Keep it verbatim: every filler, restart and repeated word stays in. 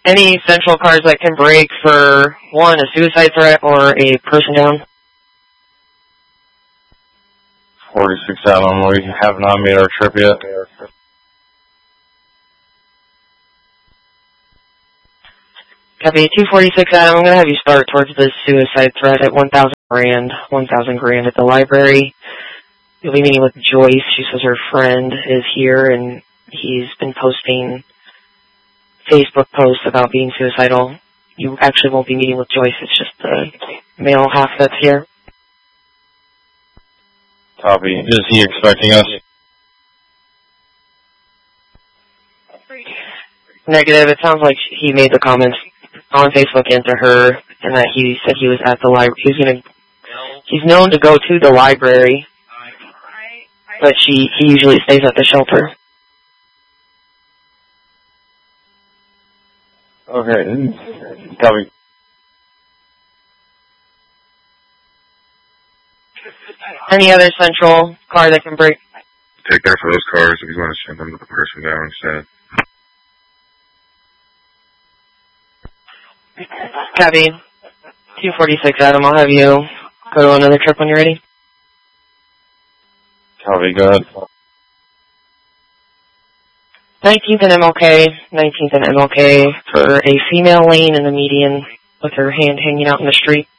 Any central cars that can break for, one, a suicide threat or a person down? forty-six Adam, we have not made our trip yet. Copy, two forty-six Adam, I'm going to have you start towards the suicide threat at one thousand grand, one thousand grand at the library. You'll be meeting with Joyce. She says her friend is here and he's been posting Facebook posts about being suicidal. You actually won't be meeting with Joyce, it's just the male half that's here. Copy. Is he expecting us? Negative. It sounds like he made the comments on Facebook and to her, and that he said he was at the library. He was gonna. He's known to go to the library, but she he usually stays at the shelter. Okay. Copy. Any other central car that can break? Take that for those cars if you want to send them to the person down instead. Copy. two forty-six Adam, I'll have you go to another trip when you're ready. Copy, go ahead. nineteenth and M L K, nineteenth and M L K for a female lane in the median with her hand hanging out in the street.